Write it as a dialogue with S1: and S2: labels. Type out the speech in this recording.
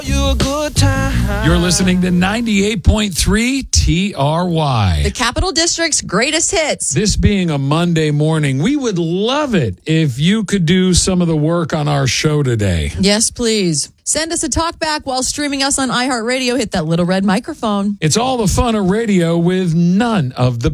S1: You a good time.
S2: You're listening to 98.3 TRY.
S3: The Capital District's greatest hits.
S2: This being a Monday morning, we would love it if you could do some of the work on our show today.
S3: Yes, please. Send us a talk back while streaming us on iHeartRadio. Hit that little red microphone.
S2: It's all the fun of radio with none of the